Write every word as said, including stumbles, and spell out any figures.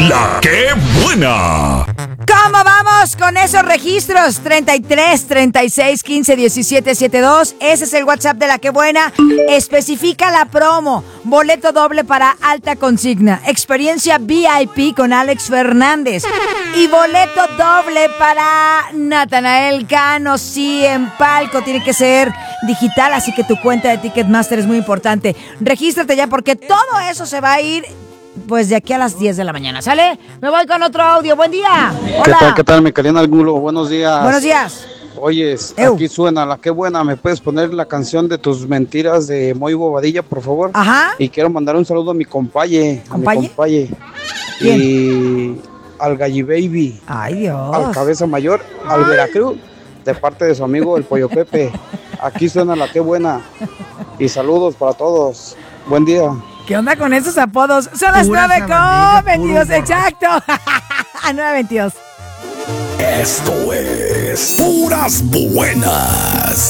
La que buena. ¿Cómo vamos con esos registros? treinta y tres, treinta y seis, quince, diecisiete, setenta y dos. Ese es el WhatsApp de La que buena. Especifica la promo. Boleto doble para alta consigna. Experiencia V I P con Alex Fernández. Y boleto doble para Natanael Cano. Sí, en palco. Tiene que ser digital, así que tu cuenta de Ticketmaster es muy importante. Regístrate ya porque todo eso se va a ir pues de aquí a las diez de la mañana. ¿Sale? Me voy con otro audio. Buen día. Hola. ¿Qué tal, qué tal, mi Karina Angulo? Buenos días. Buenos días. Oyes, Eu. aquí suena La que buena. ¿Me puedes poner la canción de tus mentiras de Moy Bobadilla, por favor? Ajá. Y quiero mandar un saludo a mi compaye. A ¿Compaye? mi compaye. ¿Quién? Y al Galli Baby. Ay, Dios. Al Cabeza Mayor. Al Veracruz. De parte de su amigo el Pollo Pepe. Aquí suena La que buena. Y saludos para todos. Buen día. ¿Qué onda con esos apodos? Son las Pura nueve con sabandija, veintidós, puro exacto. A nueve veintidós. Esto es Puras Buenas.